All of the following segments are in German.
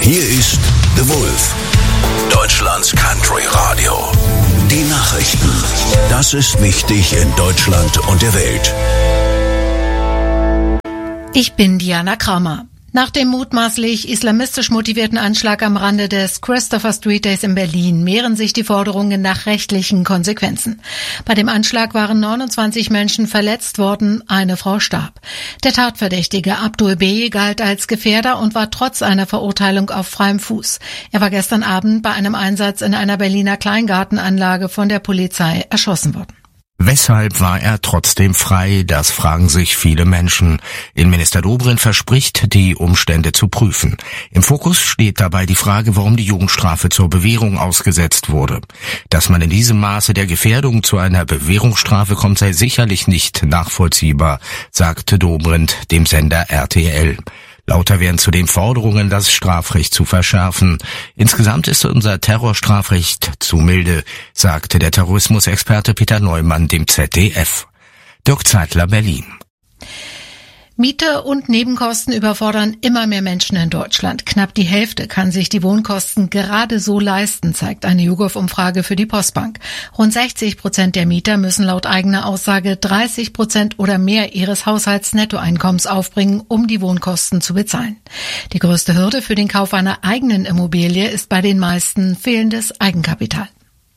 Hier ist The Wolf, Deutschlands Country Radio. Die Nachrichten. Das ist wichtig in Deutschland und der Welt. Ich bin Diana Kramer. Nach dem mutmaßlich islamistisch motivierten Anschlag am Rande des Christopher Street Days in Berlin mehren sich die Forderungen nach rechtlichen Konsequenzen. Bei dem Anschlag waren 29 Menschen verletzt worden, eine Frau starb. Der Tatverdächtige Abdul B. galt als Gefährder und war trotz einer Verurteilung auf freiem Fuß. Er war gestern Abend bei einem Einsatz in einer Berliner Kleingartenanlage von der Polizei erschossen worden. Weshalb war er trotzdem frei? Das fragen sich viele Menschen. Innenminister Dobrindt verspricht, die Umstände zu prüfen. Im Fokus steht dabei die Frage, warum die Jugendstrafe zur Bewährung ausgesetzt wurde. Dass man in diesem Maße der Gefährdung zu einer Bewährungsstrafe kommt, sei sicherlich nicht nachvollziehbar, sagte Dobrindt dem Sender RTL. Lauter werden zudem Forderungen, das Strafrecht zu verschärfen. Insgesamt ist unser Terrorstrafrecht zu milde, sagte der Terrorismusexperte Peter Neumann dem ZDF. Dirk Zeitler, Berlin. Miete und Nebenkosten überfordern immer mehr Menschen in Deutschland. Knapp die Hälfte kann sich die Wohnkosten gerade so leisten, zeigt eine YouGov-Umfrage für die Postbank. Rund 60% der Mieter müssen laut eigener Aussage 30% oder mehr ihres Haushaltsnettoeinkommens aufbringen, um die Wohnkosten zu bezahlen. Die größte Hürde für den Kauf einer eigenen Immobilie ist bei den meisten fehlendes Eigenkapital.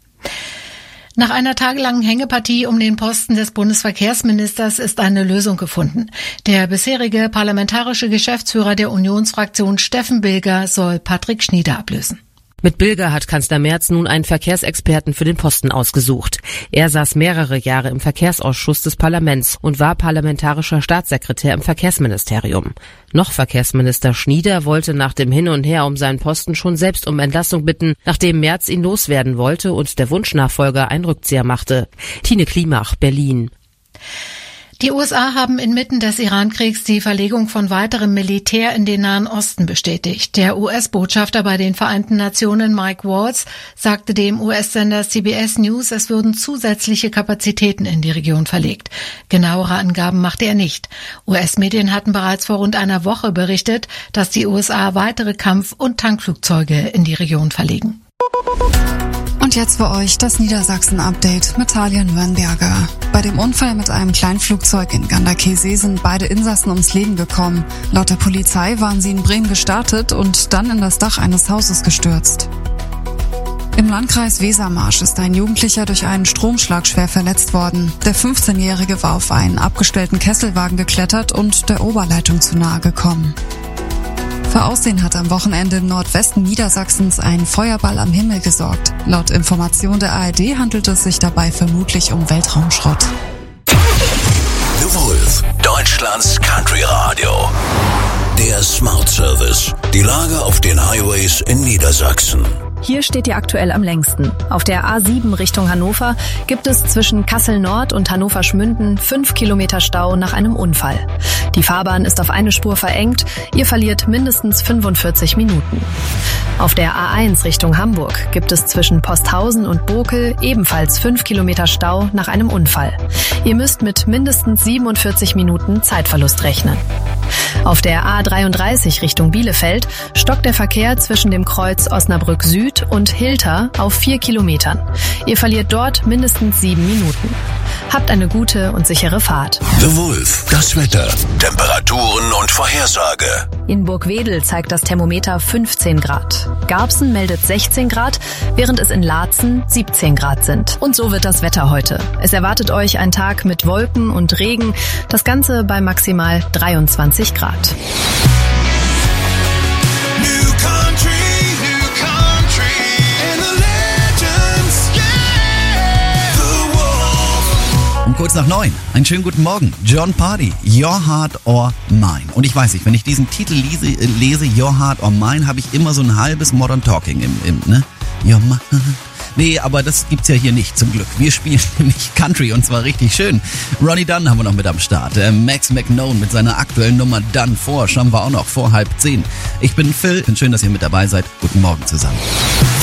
Nach einer tagelangen Hängepartie um den Posten des Bundesverkehrsministers ist eine Lösung gefunden. Der bisherige parlamentarische Geschäftsführer der Unionsfraktion Steffen Bilger soll Patrick Schnieder ablösen. Mit Bilger hat Kanzler Merz nun einen Verkehrsexperten für den Posten ausgesucht. Er saß mehrere Jahre im Verkehrsausschuss des Parlaments und war parlamentarischer Staatssekretär im Verkehrsministerium. Noch Verkehrsminister Schnieder wollte nach dem Hin und Her um seinen Posten schon selbst um Entlassung bitten, nachdem Merz ihn loswerden wollte und der Wunschnachfolger einen Rückzieher machte. Tine Klimach, Berlin. Die USA haben inmitten des Iran-Kriegs die Verlegung von weiterem Militär in den Nahen Osten bestätigt. Der US-Botschafter bei den Vereinten Nationen Mike Waltz sagte dem US-Sender CBS News, es würden zusätzliche Kapazitäten in die Region verlegt. Genauere Angaben machte er nicht. US-Medien hatten bereits vor rund einer Woche berichtet, dass die USA weitere Kampf- und Tankflugzeuge in die Region verlegen. Und jetzt für euch das Niedersachsen-Update mit Talia Nürnberger. Bei dem Unfall mit einem Kleinflugzeug in Ganderkesee sind beide Insassen ums Leben gekommen. Laut der Polizei waren sie in Bremen gestartet und dann in das Dach eines Hauses gestürzt. Im Landkreis Wesermarsch ist ein Jugendlicher durch einen Stromschlag schwer verletzt worden. Der 15-Jährige war auf einen abgestellten Kesselwagen geklettert und der Oberleitung zu nahe gekommen. Für Aussehen hat am Wochenende im Nordwesten Niedersachsens ein Feuerball am Himmel gesorgt. Laut Information der ARD handelt es sich dabei vermutlich um Weltraumschrott. The Wolf, Deutschlands Country Radio. Der Smart Service. Die Lage auf den Highways in Niedersachsen. Hier steht ihr aktuell am längsten. Auf der A7 Richtung Hannover gibt es zwischen Kassel-Nord und Hannover-Schmünden 5 Kilometer Stau nach einem Unfall. Die Fahrbahn ist auf eine Spur verengt. Ihr verliert mindestens 45 Minuten. Auf der A1 Richtung Hamburg gibt es zwischen Posthausen und Bokel ebenfalls 5 Kilometer Stau nach einem Unfall. Ihr müsst mit mindestens 47 Minuten Zeitverlust rechnen. Auf der A33 Richtung Bielefeld stockt der Verkehr zwischen dem Kreuz Osnabrück Süd und Hilter auf 4 Kilometern. Ihr verliert dort mindestens 7 Minuten. Habt eine gute und sichere Fahrt. The Wolf, das Wetter, Temperaturen und Vorhersage. In Burgwedel zeigt das Thermometer 15 Grad. Garbsen meldet 16 Grad, während es in Laatzen 17 Grad sind. Und so wird das Wetter heute. Es erwartet euch ein Tag mit Wolken und Regen, das Ganze bei maximal 23 Grad. Kurz nach 9. Einen schönen guten Morgen. Jon Pardi, Your Heart or Mine. Und ich weiß nicht, wenn ich diesen Titel lese Your Heart or Mine, habe ich immer so ein halbes Modern Talking ne? Your Mind. Nee, aber das gibt's ja hier nicht, zum Glück. Wir spielen nämlich Country und zwar richtig schön. Ronnie Dunn haben wir noch mit am Start. Max McKnone mit seiner aktuellen Nummer Done For schauen wir auch noch vor 9:30. Ich bin Phil und schön, dass ihr mit dabei seid. Guten Morgen zusammen.